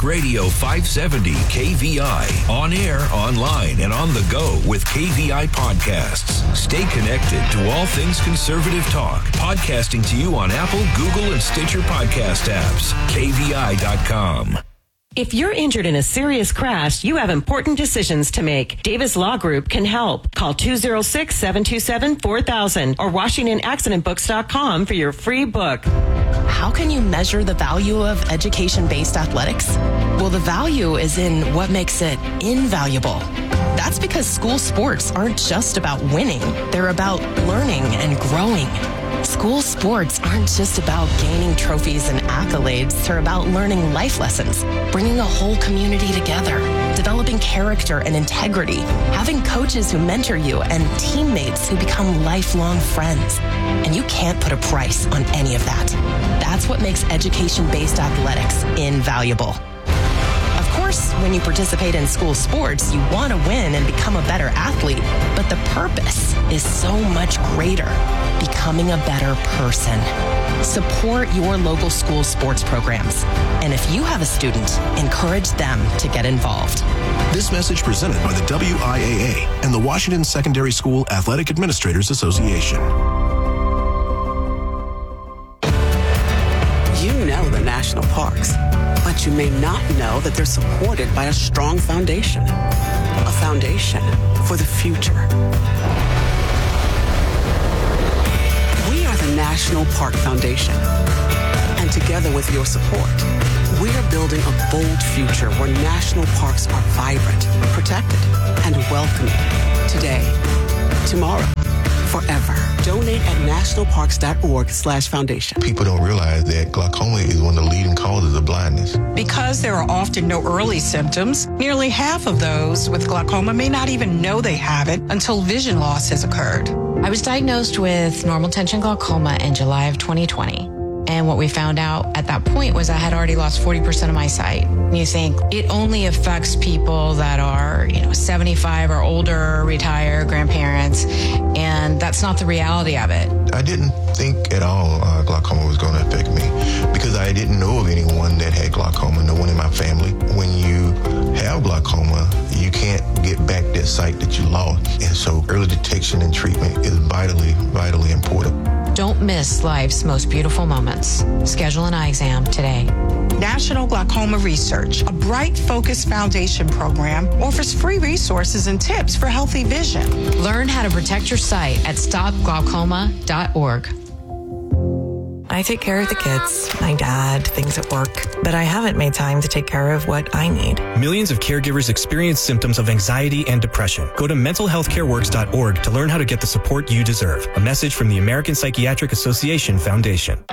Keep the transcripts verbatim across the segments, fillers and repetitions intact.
Talk Radio five seventy K V I. On air, online, and on the go with K V I Podcasts. Stay connected to all things conservative talk. Podcasting to you on Apple, Google, and Stitcher podcast apps. K V I dot com. If you're injured in a serious crash, you have important decisions to make. Davis Law Group can help. Call two oh six, seven two seven, four thousand or Washington Accident Books dot com for your free book. How can you measure the value of education-based athletics? Well, the value is in what makes it invaluable. That's because school sports aren't just about winning. They're about learning and growing. School sports aren't just about gaining trophies and accolades. They're about learning life lessons, bringing a whole community together, developing character and integrity, having coaches who mentor you, and teammates who become lifelong friends. And you can't put a price on any of that. That's what makes education-based athletics invaluable. Of course, when you participate in school sports, you want to win and become a better athlete, but the purpose is so much greater, becoming a better person. Support your local school sports programs. And if you have a student, encourage them to get involved. This message presented by the W I A A and the Washington Secondary School Athletic Administrators Association. You know the national parks, but you may not know that they're supported by a strong foundation. A foundation for the future. We are the National Park Foundation. And together with your support, we are building a bold future where national parks are vibrant, protected, and welcoming. Today, tomorrow, forever. Donate at nationalparks.org slash foundation. People don't realize that glaucoma is one of the leading causes of blindness. Because there are often no early symptoms, nearly half of those with glaucoma may not even know they have it until vision loss has occurred. I was diagnosed with normal tension glaucoma in July of twenty twenty. And what we found out at that point was I had already lost forty percent of my sight. You think it only affects people that are, you know, seventy-five or older, retired, grandparents, and that's not the reality of it. I didn't think at all uh, glaucoma was going to affect me because I didn't know of anyone that had glaucoma, no one in my family. When you have glaucoma, you can't get back that sight that you lost. And so early detection and treatment is vitally, vitally important. Don't miss life's most beautiful moments. Schedule an eye exam today. National Glaucoma Research, a bright, focused foundation program, offers free resources and tips for healthy vision. Learn how to protect your sight at stop glaucoma dot org. I take care of the kids, my dad, things at work, but I haven't made time to take care of what I need. Millions of caregivers experience symptoms of anxiety and depression. Go to mental health care works dot org to learn how to get the support you deserve. A message from the American Psychiatric Association Foundation.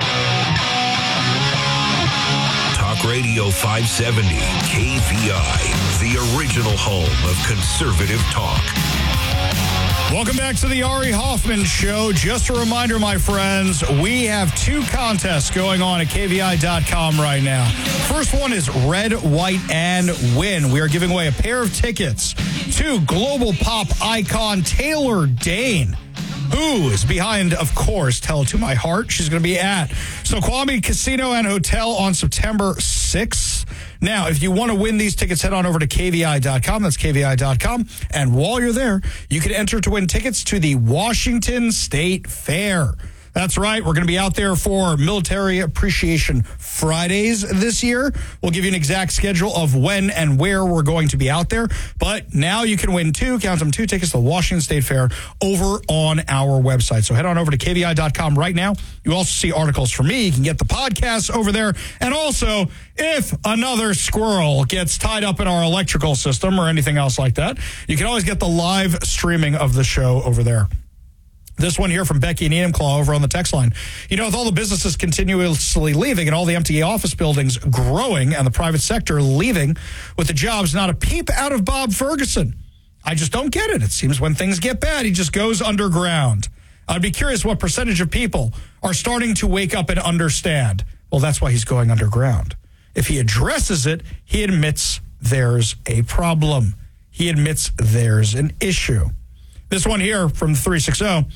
Talk Radio five seventy K V I, the original home of conservative talk. Welcome back to the Ari Hoffman Show. Just a reminder, my friends, we have two contests going on at K V I dot com right now. First one is Red, White, and Win. We are giving away a pair of tickets to global pop icon Taylor Dayne, who is behind, of course, Tell It To My Heart. She's going to be at Snoqualmie Casino and Hotel on September sixth. Now, if you want to win these tickets, head on over to K V I dot com. That's K V I dot com. And while you're there, you can enter to win tickets to the Washington State Fair. That's right. We're going to be out there for Military Appreciation Fridays this year. We'll give you an exact schedule of when and where we're going to be out there. But now you can win two, count them, two tickets to the Washington State Fair over on our website. So head on over to K V I dot com right now. You also see articles from me. You can get the podcasts over there. And also, if another squirrel gets tied up in our electrical system or anything else like that, you can always get the live streaming of the show over there. This one here from Becky and Enumclaw over on the text line. You know, with all the businesses continuously leaving and all the empty office buildings growing and the private sector leaving with the jobs, not a peep out of Bob Ferguson. I just don't get it. It seems when things get bad, he just goes underground. I'd be curious what percentage of people are starting to wake up and understand. Well, that's why he's going underground. If he addresses it, he admits there's a problem. He admits there's an issue. This one here from three sixty.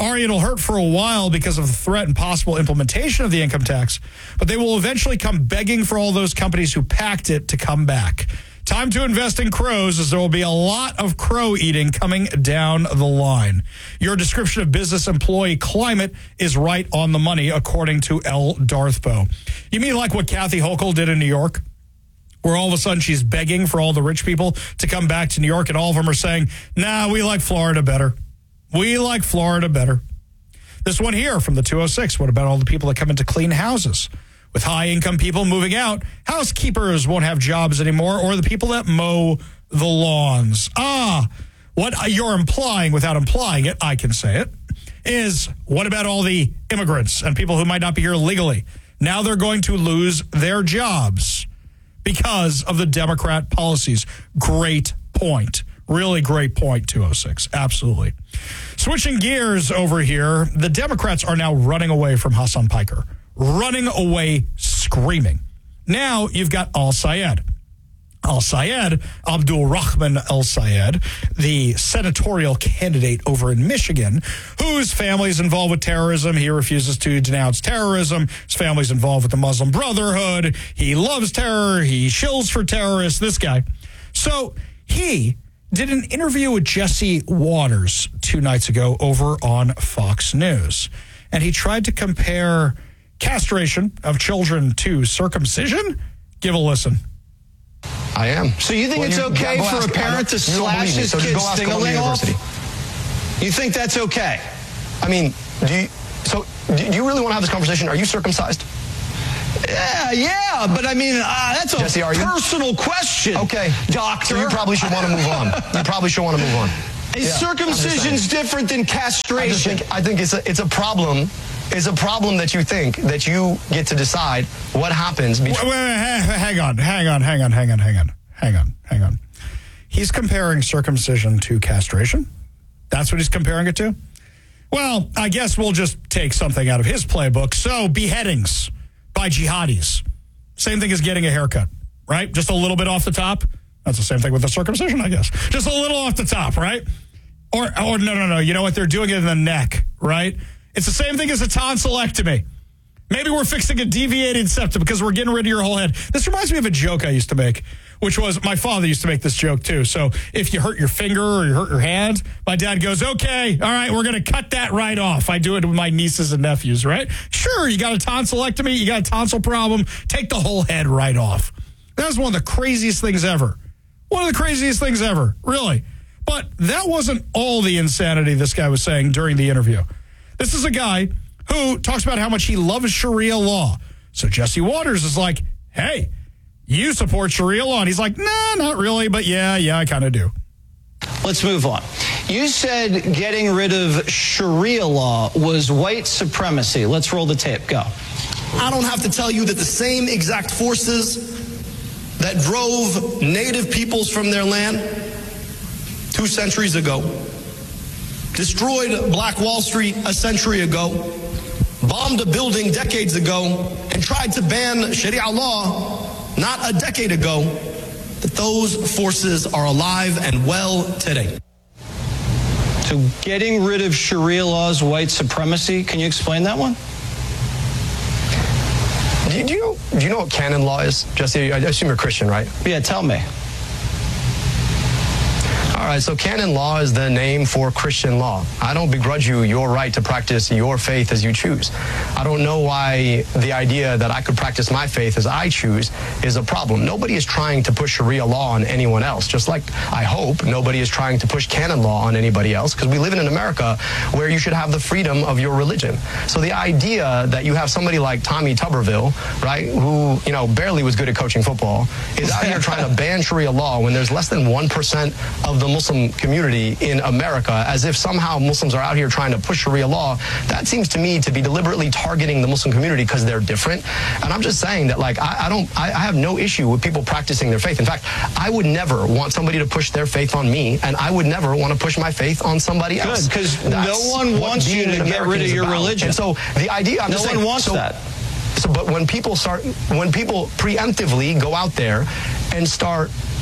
Ari, it'll hurt for a while because of the threat and possible implementation of the income tax, but they will eventually come begging for all those companies who packed it to come back. Time to invest in crows, as there will be a lot of crow eating coming down the line. Your description of business employee climate is right on the money, according to L. Darthbo. You mean like what Kathy Hochul did in New York, where all of a sudden she's begging for all the rich people to come back to New York, and all of them are saying, nah, we like Florida better. We like Florida better. This one here from the two oh six, what about all the people that come in to clean houses? With high-income people moving out, housekeepers won't have jobs anymore, or the people that mow the lawns. Ah, what you're implying, without implying it, I can say it, is what about all the immigrants and people who might not be here legally? Now they're going to lose their jobs because of the Democrat policies. Great point. Really great point, two oh six. Absolutely. Switching gears over here, the Democrats are now running away from Hassan Piker. Running away screaming. Now you've got Al-Sayed. Al-Sayed, Abdul Rahman Al-Sayed, the senatorial candidate over in Michigan, whose family is involved with terrorism. He refuses to denounce terrorism. His family's involved with the Muslim Brotherhood. He loves terror. He shills for terrorists, this guy. So he did an interview with Jesse Waters two nights ago over on Fox News. And he tried to compare castration of children to circumcision. Give a listen. I am. So you think well, it's you, okay go for ask, a parent to slash his so kid's sting-a-ling off? You think that's okay? I mean, do you, so do you really want to have this conversation? Are you circumcised? Yeah, yeah, but I mean, uh, that's a Jesse, are you? personal question. Okay. Doctor. So you probably should want to move on. You probably should want to move on. Is yeah, circumcision's different than castration? I, think, I think it's a, it's a problem. It's a problem that you think that you get to decide what happens. Between- wait, wait, wait, hang on, hang on, hang on, hang on, hang on, hang on, hang on. He's comparing circumcision to castration. That's what he's comparing it to? Well, I guess we'll just take something out of his playbook. So, beheadings by jihadis. Same thing as getting a haircut, right? Just a little bit off the top. That's the same thing with the circumcision, I guess. Just a little off the top, right? Or, or no, no, no. You know what? They're doing it in the neck, right? It's the same thing as a tonsillectomy. Maybe we're fixing a deviated septum because we're getting rid of your whole head. This reminds me of a joke I used to make, which was my father used to make this joke too. So if you hurt your finger or you hurt your hand, my dad goes, okay, all right, we're going to cut that right off. I do it with my nieces and nephews, right? Sure, you got a tonsillectomy, you got a tonsil problem, take the whole head right off. That was one of the craziest things ever. One of the craziest things ever, really. But that wasn't all the insanity this guy was saying during the interview. This is a guy who talks about how much he loves Sharia law. So Jesse Waters is like, hey, you support Sharia law. And he's like, nah, not really, but yeah, yeah, I kind of do. Let's move on. You said getting rid of Sharia law was white supremacy. Let's roll the tape. Go. I don't have to tell you that the same exact forces that drove native peoples from their land two centuries ago, destroyed Black Wall Street a century ago, bombed a building decades ago, and tried to ban Sharia law not a decade ago, that those forces are alive and well today. So getting rid of Sharia law is white supremacy. Can you explain that one? Do you, do you know, do you know what canon law is? Jesse, I assume you're Christian, right? Yeah, tell me. All right, so canon law is the name for Christian law. I don't begrudge you your right to practice your faith as you choose. I don't know why the idea that I could practice my faith as I choose is a problem. Nobody is trying to push Sharia law on anyone else, just like I hope nobody is trying to push canon law on anybody else, because we live in an America where you should have the freedom of your religion. So the idea that you have somebody like Tommy Tuberville, right, who, you know, barely was good at coaching football, is out here trying to ban Sharia law when there's less than one percent of the Muslim community in America, as if somehow Muslims are out here trying to push Sharia law, that seems to me to be deliberately targeting the Muslim community because they're different. And I'm just saying that, like, I, I don't, I, I have no issue with people practicing their faith. In fact, I would never want somebody to push their faith on me, and I would never want to push my faith on somebody Good, else. because no one wants you to get rid of your about. religion. And so the idea, I'm no just one saying, wants so, that. So, but when people start, when people preemptively go out there and start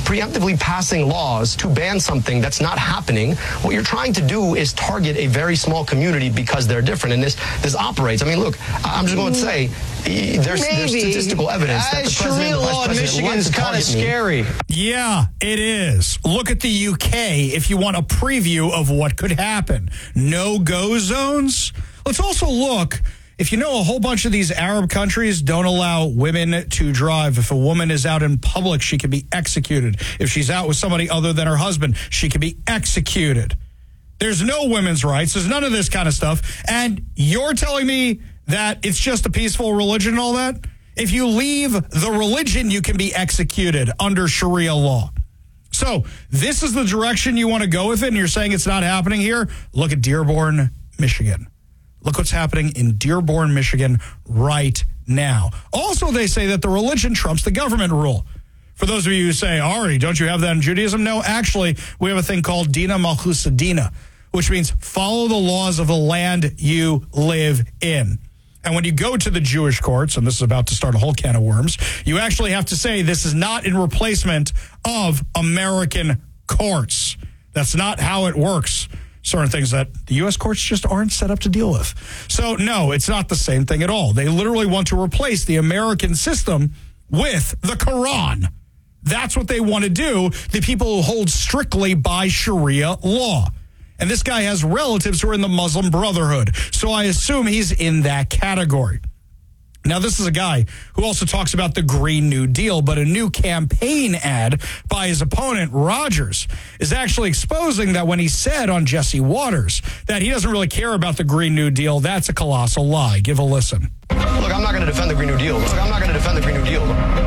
preemptively passing laws to ban something that's not happening, what you're trying to do is target a very small community because they're different. And this this operates. I mean, look, I'm just going to say there's, there's statistical evidence that the president Sharia and the vice law in president Michigan like is to kind of target me. scary. Yeah, it is. Look at the U K if you want a preview of what could happen. No-go zones. Let's also look, if you know, a whole bunch of these Arab countries don't allow women to drive. If a woman is out in public, she can be executed. If she's out with somebody other than her husband, she can be executed. There's no women's rights. There's none of this kind of stuff. And you're telling me that it's just a peaceful religion and all that? If you leave the religion, you can be executed under Sharia law. So this is the direction you want to go with it, and you're saying it's not happening here? Look at Dearborn, Michigan. Look what's happening in Dearborn, Michigan right now. Also, they say that the religion trumps the government rule. For those of you who say, Ari, don't you have that in Judaism? No, actually, we have a thing called Dina Malchus Dina, which means follow the laws of the land you live in. And when you go to the Jewish courts, and this is about to start a whole can of worms, you actually have to say this is not in replacement of American courts. That's not how it works. Certain things that the U S courts just aren't set up to deal with. So, no, it's not the same thing at all. They literally want to replace the American system with the Quran. That's what they want to do, the people who hold strictly by Sharia law. And this guy has relatives who are in the Muslim Brotherhood. So I assume he's in that category. Now, this is a guy who also talks about the Green New Deal, but a new campaign ad by his opponent, Rogers, is actually exposing that when he said on Jesse Waters that he doesn't really care about the Green New Deal, that's a colossal lie. Give a listen. Look, I'm not going to defend the Green New Deal. Look, I'm not going to defend the Green New Deal.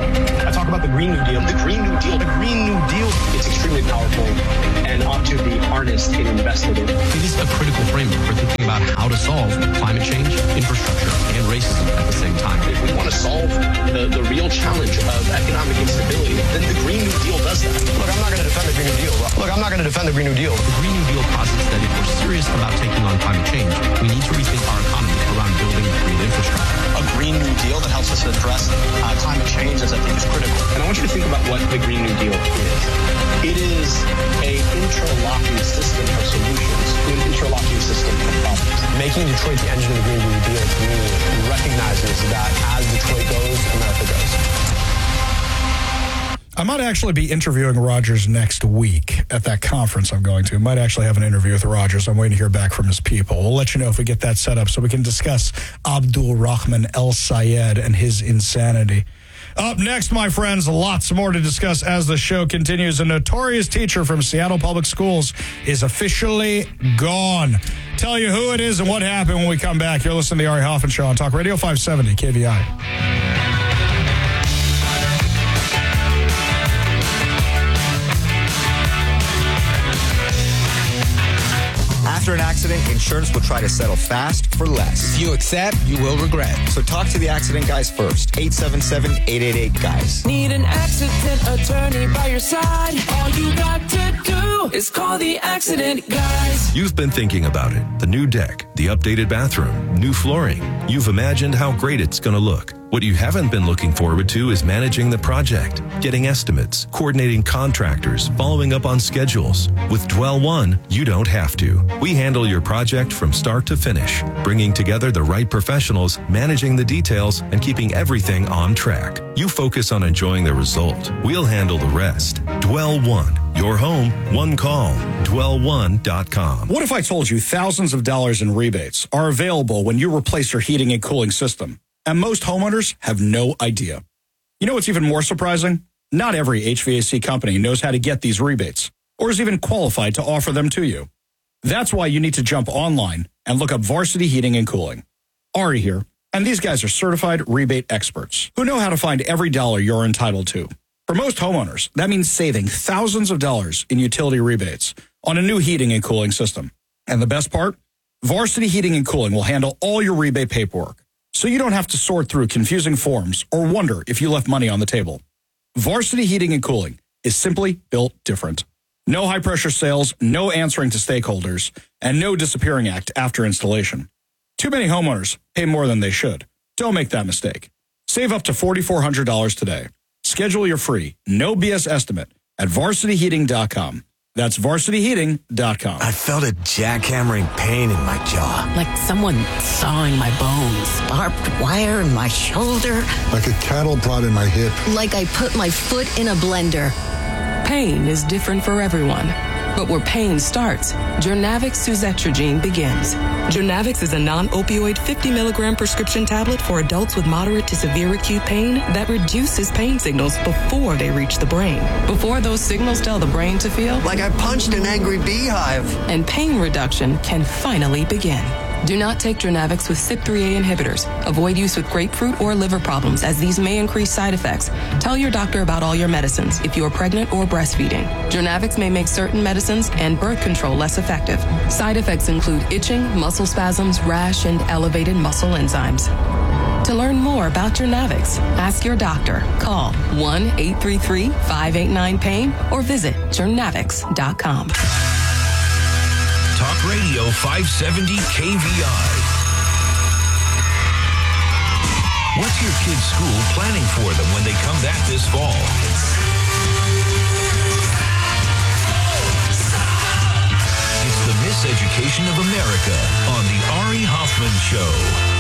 I talk about the Green New Deal. The Green New Deal. The Green New Deal. It's extremely powerful and ought to be harnessed and invested in. It is a critical framework for thinking about how to solve climate change, infrastructure, and racism at the same time. If we want to solve the, the real challenge of economic instability, then the Green New Deal does that. Look, I'm not going to defend the Green New Deal. Look, I'm not going to defend the Green New Deal. The Green New Deal posits that if we're serious about taking on climate change, we need to rethink our economy around building green infrastructure. A Green New Deal that helps us address uh, climate change, as I think is critical. And I want you to think about what the Green New Deal is. It is a interlocking system of solutions to an interlocking system of problems. Making Detroit the engine of the Green New Deal, to me, recognizes that as Detroit goes, America goes. I might actually be interviewing Rogers next week at that conference I'm going to. Might actually have an interview with Rogers. I'm waiting to hear back from his people. We'll let you know if we get that set up so we can discuss Abdul Rahman El Sayed and his insanity. Up next, my friends, lots more to discuss as the show continues. A notorious teacher from Seattle Public Schools is officially gone. Tell you who it is and what happened when we come back. You're listening to the Ari Hoffman Show on Talk Radio five seventy K V I. After an accident, insurance will try to settle fast for less. If you accept, you will regret. So talk to the accident guys first. eight seven seven, eight eight eight, guys. Need an accident attorney by your side? All you got to do is call the accident guys. You've been thinking about it. The new deck, the updated bathroom, new flooring. You've imagined how great it's going to look. What you haven't been looking forward to is managing the project, getting estimates, coordinating contractors, following up on schedules. With Dwell One, you don't have to. We handle your project from start to finish, bringing together the right professionals, managing the details, and keeping everything on track. You focus on enjoying the result. We'll handle the rest. Dwell One. Your home, one call. dwell one dot com. What if I told you thousands of dollars in rebates are available when you replace your heating and cooling system? And most homeowners have no idea. You know what's even more surprising? Not every H V A C company knows how to get these rebates or is even qualified to offer them to you. That's why you need to jump online and look up Varsity Heating and Cooling. Ari here, and these guys are certified rebate experts who know how to find every dollar you're entitled to. For most homeowners, that means saving thousands of dollars in utility rebates on a new heating and cooling system. And the best part? Varsity Heating and Cooling will handle all your rebate paperwork, so you don't have to sort through confusing forms or wonder if you left money on the table. Varsity Heating and Cooling is simply built different. No high-pressure sales, no answering to stakeholders, and no disappearing act after installation. Too many homeowners pay more than they should. Don't make that mistake. Save up to four thousand four hundred dollars today. Schedule your free, no B S estimate at varsity heating dot com. That's varsity heating dot com. I felt a jackhammering pain in my jaw. Like someone sawing my bones. Barbed wire in my shoulder. Like a cattle prod in my hip. Like I put my foot in a blender. Pain is different for everyone. But where pain starts, Journavx suzetrigine begins. Journavx is a non-opioid fifty milligram prescription tablet for adults with moderate to severe acute pain that reduces pain signals before they reach the brain. Before those signals tell the brain to feel like I punched an angry beehive. And pain reduction can finally begin. Do not take Journavx with C Y P three A inhibitors. Avoid use with grapefruit or liver problems, as these may increase side effects. Tell your doctor about all your medicines if you are pregnant or breastfeeding. Journavx may make certain medicines and birth control less effective. Side effects include itching, muscle spasms, rash, and elevated muscle enzymes. To learn more about Journavx, ask your doctor. Call one eight three three, five eight nine, pain or visit journavx dot com. Talk Radio five seventy K V I. What's your kid's school planning for them when they come back this fall? It's the Miseducation of America on the Ari Hoffman Show.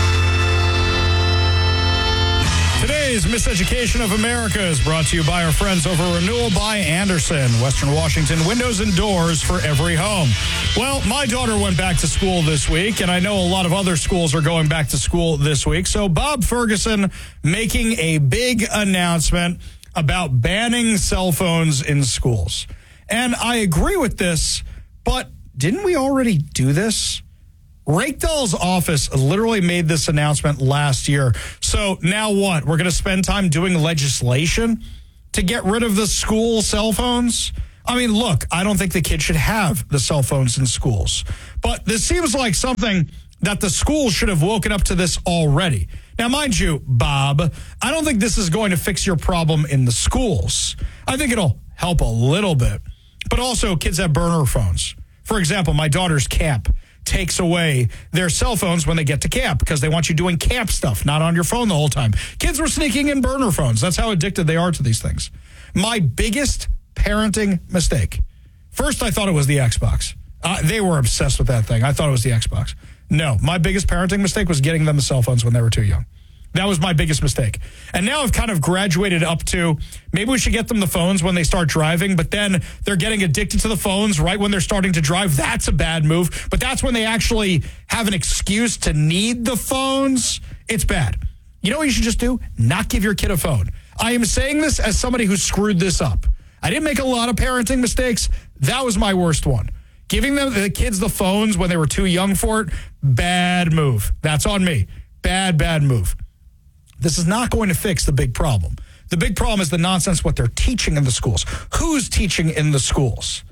Today's Miseducation of America is brought to you by our friends over Renewal by Andersen, Western Washington, windows and doors for every home. Well, my daughter went back to school this week, and I know a lot of other schools are going back to school this week. So Bob Ferguson making a big announcement about banning cell phones in schools. And I agree with this, but didn't we already do this? Rakedahl's office literally made this announcement last year. So now what? We're going to spend time doing legislation to get rid of the school cell phones? I mean, look, I don't think the kids should have the cell phones in schools. But this seems like something that the schools should have woken up to this already. Now, mind you, Bob, I don't think this is going to fix your problem in the schools. I think it'll help a little bit. But also, kids have burner phones. For example, my daughter's camp takes away their cell phones when they get to camp because they want you doing camp stuff, not on your phone the whole time. Kids were sneaking in burner phones. That's how addicted they are to these things. My biggest parenting mistake. First, I thought it was the Xbox. Uh, they were obsessed with that thing. I thought it was the Xbox. No, my biggest parenting mistake was getting them the cell phones when they were too young. That was my biggest mistake. And now I've kind of graduated up to maybe we should get them the phones when they start driving, but then they're getting addicted to the phones right when they're starting to drive. That's a bad move. But that's when they actually have an excuse to need the phones. It's bad. You know what you should just do? Not give your kid a phone. I am saying this as somebody who screwed this up. I didn't make a lot of parenting mistakes. That was my worst one. Giving them the kids the phones when they were too young for it, bad move. That's on me. Bad, bad move. This is not going to fix the big problem. The big problem is the nonsense what they're teaching in the schools. Who's teaching in the schools?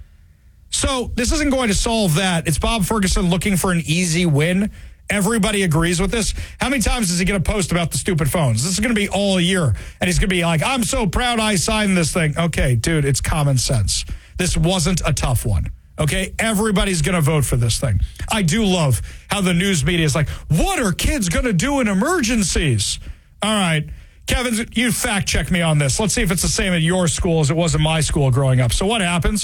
So this isn't going to solve that. It's Bob Ferguson looking for an easy win. Everybody agrees with this. How many times is he going to post about the stupid phones? This is going to be all year. And he's going to be like, I'm so proud I signed this thing. Okay, dude, it's common sense. This wasn't a tough one. Okay, everybody's going to vote for this thing. I do love how the news media is like, what are kids going to do in emergencies? All right, Kevin, you fact check me on this. Let's see if it's the same at your school as it was in my school growing up. So what happens?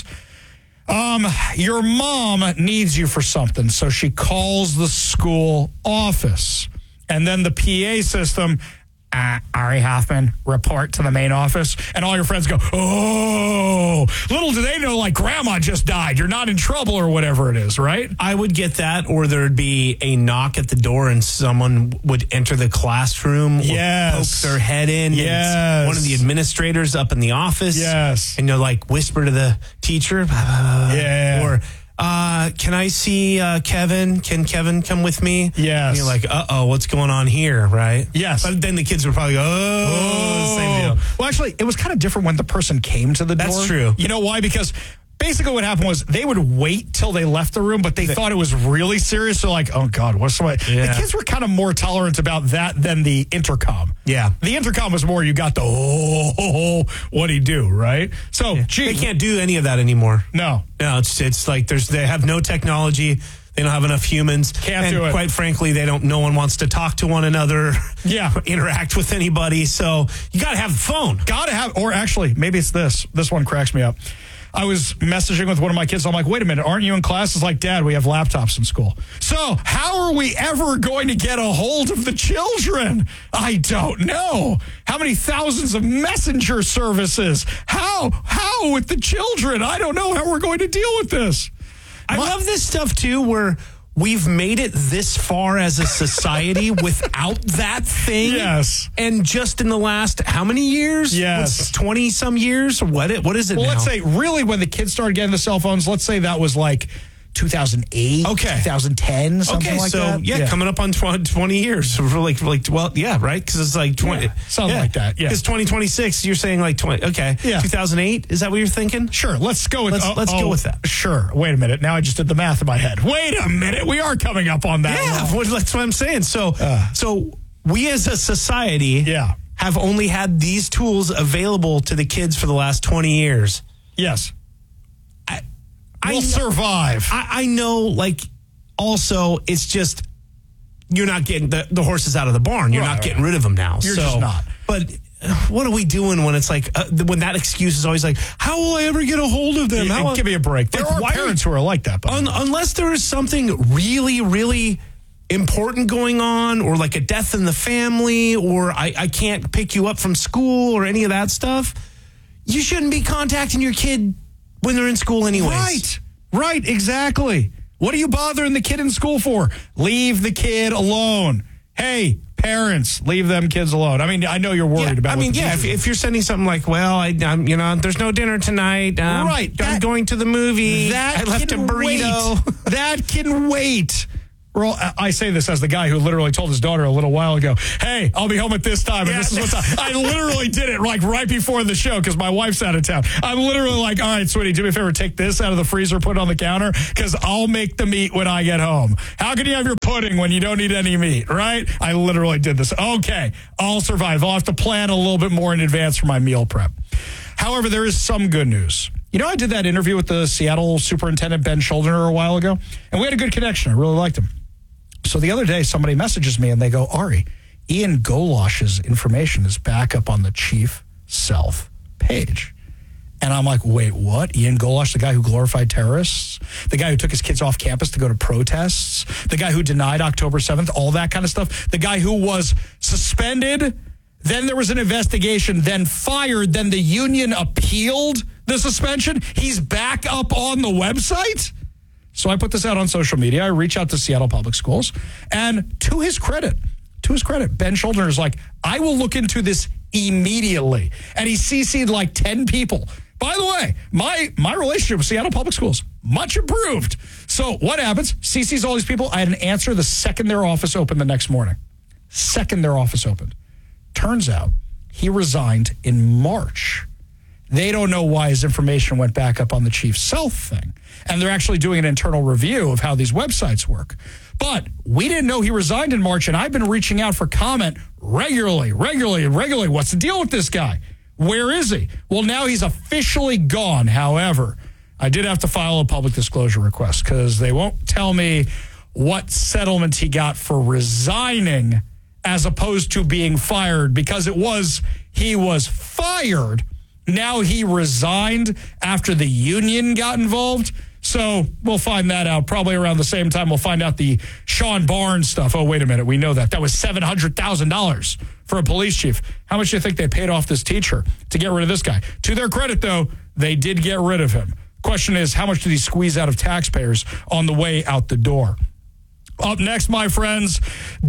Um, your mom needs you for something, so she calls the school office. And then the P A system, uh, Ari Hoffman, report to the main office. And all your friends go, oh, little do they know, like, grandma just died. You're not in trouble or whatever it is, right? I would get that, or there'd be a knock at the door and someone would enter the classroom yes. or poke their head in. Yes. And one of the administrators up in the office. Yes. And you'll, like, whisper to the teacher. Yeah. Or, uh, can I see uh, Kevin? Can Kevin come with me? Yes. And you're like, uh-oh, what's going on here, right? Yes. But then the kids would probably go, oh, oh. same deal. Well, actually, it was kind of different when the person came to the door. That's true. You know why? Because basically what happened was they would wait till they left the room, but they thought it was really serious. So like, oh, God, what's somebody? Yeah. The kids were kind of more tolerant about that than the intercom. Yeah. The intercom was more you got the, oh, oh, oh what'd he do, right? So, yeah. gee. They can't do any of that anymore. No. No, it's it's like there's they have no technology. They don't have enough humans. Can't and do it. Quite frankly, they don't. No one wants to talk to one another. Yeah. Interact with anybody. So you got to have the phone. Got to have, or actually, maybe it's this. This one cracks me up. I was messaging with one of my kids. I'm like, wait a minute, aren't you in class? It's like, Dad, we have laptops in school. So how are we ever going to get a hold of the children? I don't know. How many thousands of messenger services? How? How with the children? I don't know how we're going to deal with this. I my- love this stuff, too, where we've made it this far as a society without that thing. Yes. And just in the last, how many years? Yes. twenty-some years? What, it, what is it well, now? Let's say, really, when the kids started getting the cell phones, let's say that was like two thousand eight, okay. twenty ten, something okay, like so, that. Yeah, yeah, coming up on twenty years. Like, like, well, yeah, right? Because it's like twenty. Yeah, something yeah. like that, yeah. Because twenty twenty-six, you're saying like twenty. Okay. Yeah. two thousand eight, is that what you're thinking? Sure, let's go with Let's, oh, let's oh, go with that. Sure. Wait a minute. Now I just did the math in my head. Wait a minute. We are coming up on that. Yeah, well, that's what I'm saying. So, uh, so we as a society yeah. have only had these tools available to the kids for the last twenty years. Yes. I, we'll I survive. I, I know, like, also, it's just, you're not getting the, the horses out of the barn. You're right, not getting right. rid of them now. You're so, just not. But what are we doing when it's like, uh, when that excuse is always like, how will I ever get a hold of them? Yeah, How, give me a break. There like, are why parents who are like that. Un, unless there is something really, really important going on, or like a death in the family, or I, I can't pick you up from school, or any of that stuff, you shouldn't be contacting your kid when they're in school anyways. Right. Right, exactly. What are you bothering the kid in school for? Leave the kid alone. Hey, parents, leave them kids alone. I mean, I know you're worried yeah, about. I mean, what yeah. If, if you're sending something like, "Well, I, I'm, you know, there's no dinner tonight. Um, right, I'm that, going to the movie. That I left a can burrito. Wait. That can wait." Well, I say this as the guy who literally told his daughter a little while ago, hey, I'll be home at this time, and Yeah. this is what's up. I literally did it like right before the show because my wife's out of town. I'm literally like, all right, sweetie, do me a favor, take this out of the freezer, put it on the counter, because I'll make the meat when I get home. How can you have your pudding when you don't need any meat, right? I literally did this. Okay, I'll survive. I'll have to plan a little bit more in advance for my meal prep. However, there is some good news. You know, I did that interview with the Seattle superintendent, Ben Schuldiner, a while ago, and we had a good connection. I really liked him. So the other day, somebody messages me and they go, Ari, Ian Golash's information is back up on the Chief Self page. And I'm like, wait, what? Ian Golash, the guy who glorified terrorists, the guy who took his kids off campus to go to protests, the guy who denied October seventh, all that kind of stuff, the guy who was suspended, then there was an investigation, then fired, then the union appealed the suspension. He's back up on the website? So I put this out on social media. I reach out to Seattle Public Schools. And to his credit, to his credit, Ben Schuldiner is like, I will look into this immediately. And he C C'd like ten people. By the way, my my relationship with Seattle Public Schools, much improved. So what happens? C C's all these people. I had an answer the second their office opened the next morning. Second their office opened. Turns out he resigned in March. They don't know why his information went back up on the Chief Self thing. And they're actually doing an internal review of how these websites work. But we didn't know he resigned in March, and I've been reaching out for comment regularly, regularly, regularly. What's the deal with this guy? Where is he? Well, now he's officially gone. However, I did have to file a public disclosure request because they won't tell me what settlement he got for resigning as opposed to being fired, because it was he was fired. Now he resigned after the union got involved. So we'll find that out probably around the same time. We'll find out the Sean Barnes stuff. Oh, wait a minute. We know that. That was seven hundred thousand dollars for a police chief. How much do you think they paid off this teacher to get rid of this guy? To their credit, though, they did get rid of him. Question is, how much did he squeeze out of taxpayers on the way out the door? Up next, my friends,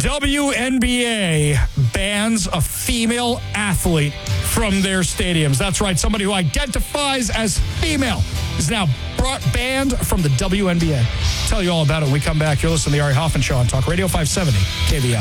W N B A bans a female athlete from their stadiums. That's right. Somebody who identifies as female is now brought, banned from the W N B A. Tell you all about it when we come back. You're listening to the Ari Hoffman Show on Talk Radio five seventy K V I.